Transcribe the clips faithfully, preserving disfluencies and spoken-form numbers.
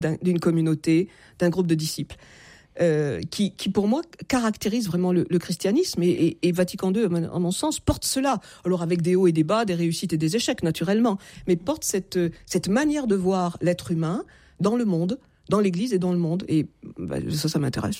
d'un, d'une communauté, d'un groupe de disciples. Euh, qui, qui pour moi caractérise vraiment le, le christianisme et, et, et Vatican deux, à mon sens, porte cela. Alors avec des hauts et des bas, des réussites et des échecs naturellement, mais porte cette, cette manière de voir l'être humain dans le monde, dans l'Église et dans le monde. Et bah, ça, ça m'intéresse.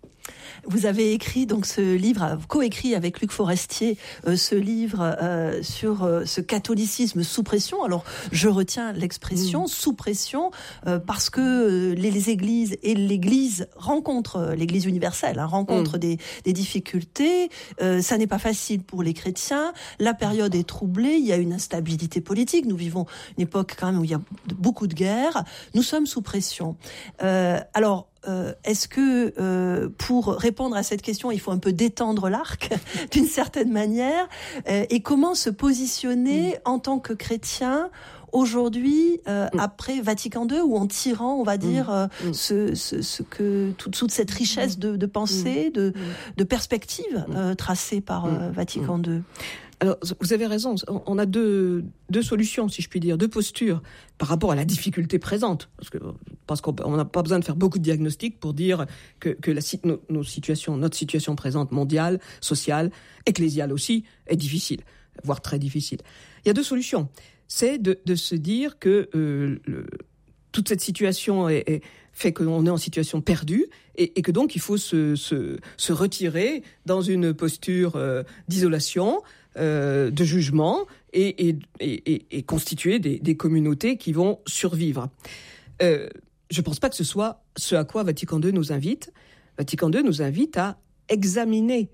Vous avez écrit donc ce livre, coécrit avec Luc Forestier, euh, ce livre euh, sur euh, ce catholicisme sous pression. Alors, je retiens l'expression mmh. sous pression euh, parce que euh, les, les églises et l'Église rencontrent, euh, l'Église universelle, hein, rencontrent mmh. des, des difficultés. Euh, ça n'est pas facile pour les chrétiens. La période est troublée. Il y a une instabilité politique. Nous vivons une époque quand même où il y a beaucoup de guerres. Nous sommes sous pression. Euh, alors, Euh, est-ce que euh, pour répondre à cette question, il faut un peu détendre l'arc d'une certaine manière euh, et comment se positionner mmh. en tant que chrétien aujourd'hui, euh, mmh. après Vatican deux, ou en tirant, on va dire, euh, mmh. ce, ce, ce que toute, toute cette richesse de, de pensée, mmh. de, de perspectives euh, tracées par euh, Vatican deux. Alors, vous avez raison, on a deux, deux solutions, si je puis dire, deux postures par rapport à la difficulté présente. Parce que, parce qu'on n'a pas besoin de faire beaucoup de diagnostics pour dire que, que la, nos, nos situations, notre situation présente, mondiale, sociale, ecclésiale aussi, est difficile, voire très difficile. Il y a deux solutions. C'est de, de se dire que euh, le, toute cette situation est, est, fait qu'on est en situation perdue et, et que donc il faut se, se, se retirer dans une posture euh, d'isolation, Euh, de jugement et, et, et, et constituer des, des communautés qui vont survivre. Euh, je ne pense pas que ce soit ce à quoi Vatican deux nous invite. Vatican deux nous invite à examiner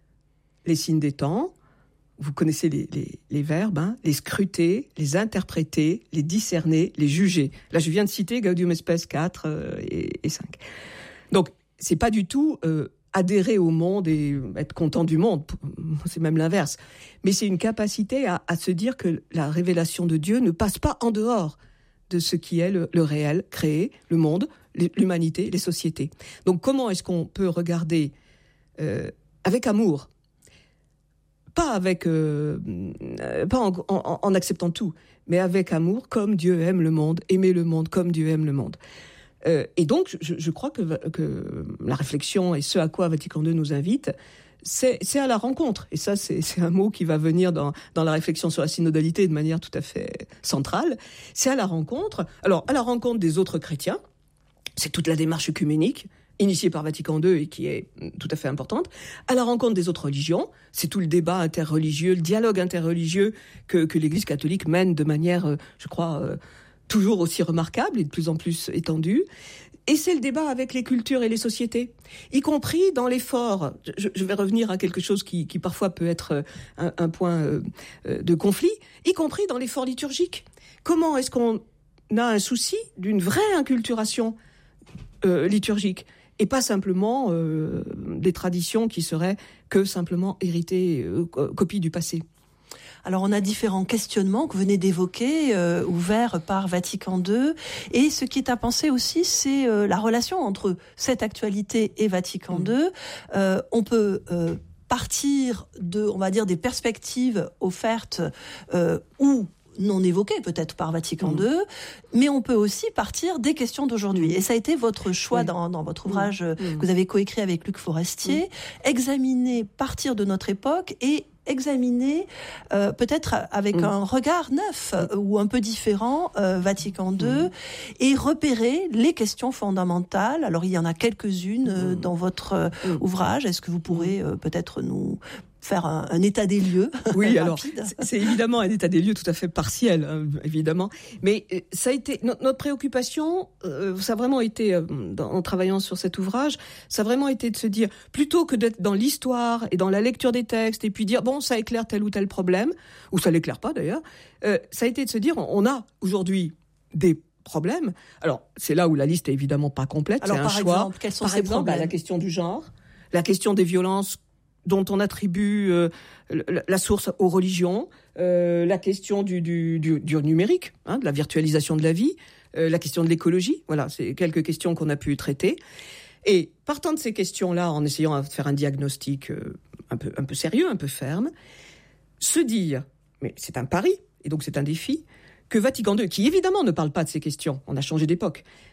les signes des temps. Vous connaissez les, les, les verbes, hein, les scruter, les interpréter, les discerner, les juger. Là, je viens de citer Gaudium et Spes quatre euh, et, et cinq. Donc, c'est pas du tout euh, adhérer au monde et être content du monde, c'est même l'inverse. Mais c'est une capacité à, à se dire que la révélation de Dieu ne passe pas en dehors de ce qui est le, le réel, créé, le monde, l'humanité, les sociétés. Donc comment est-ce qu'on peut regarder euh, avec amour, pas avec, euh, pas en, en, en acceptant tout, mais avec amour, comme Dieu aime le monde, aimer le monde comme Dieu aime le monde. Euh, et donc, je, je crois que, que la réflexion et ce à quoi Vatican deux nous invite, c'est, c'est à la rencontre. Et ça, c'est, c'est un mot qui va venir dans, dans la réflexion sur la synodalité de manière tout à fait centrale. C'est à la rencontre. Alors, à la rencontre des autres chrétiens, c'est toute la démarche œcuménique initiée par Vatican deux et qui est tout à fait importante. À la rencontre des autres religions, c'est tout le débat interreligieux, le dialogue interreligieux que, que l'Église catholique mène de manière, je crois, euh, toujours aussi remarquable et de plus en plus étendue. Et c'est le débat avec les cultures et les sociétés, y compris dans l'effort. Je, je vais revenir à quelque chose qui, qui parfois peut être un, un point de conflit, y compris dans l'effort liturgique. Comment est-ce qu'on a un souci d'une vraie inculturation euh, liturgique et pas simplement euh, des traditions qui seraient que simplement héritées, euh, copies du passé? Alors, on a différents questionnements que vous venez d'évoquer, euh, ouverts par Vatican deux. Et ce qui est à penser aussi, c'est euh, la relation entre cette actualité et Vatican mmh. deux. Euh, on peut euh, partir de, on va dire, des perspectives offertes euh, ou non évoquées peut-être par Vatican mmh. deux, mais on peut aussi partir des questions d'aujourd'hui. Et ça a été votre choix oui. dans, dans votre ouvrage mmh. que vous avez coécrit avec Luc Forestier, mmh. examiner, partir de notre époque et examiner euh, peut-être avec mmh. un regard neuf euh, ou un peu différent euh, Vatican deux mmh. et repérer les questions fondamentales. Alors il y en a quelques-unes euh, mmh. dans votre euh, mmh. ouvrage. Est-ce que vous pourrez euh, peut-être nous faire un, un état des lieux? Oui, alors c'est, c'est évidemment un état des lieux tout à fait partiel, hein, évidemment. Mais euh, ça a été no- notre préoccupation. Euh, ça a vraiment été, euh, dans, en travaillant sur cet ouvrage, ça a vraiment été de se dire, plutôt que d'être dans l'histoire et dans la lecture des textes et puis dire bon, ça éclaire tel ou tel problème, ou ça l'éclaire pas d'ailleurs. Euh, ça a été de se dire, on a aujourd'hui des problèmes. Alors c'est là où la liste est évidemment pas complète. Alors, c'est un par choix. exemple, quels sont par ces exemple, problèmes? La question du genre, la question des violences dont on attribue euh, la source aux religions, euh, la question du, du, du, du numérique, hein, de la virtualisation de la vie, euh, la question de l'écologie. Voilà, c'est quelques questions qu'on a pu traiter. Et partant de ces questions-là, en essayant de faire un diagnostic euh, un peu, un peu sérieux, un peu ferme, se dire, mais c'est un pari, et donc c'est un défi, que Vatican deux, qui évidemment ne parle pas de ces questions, on a changé d'époque,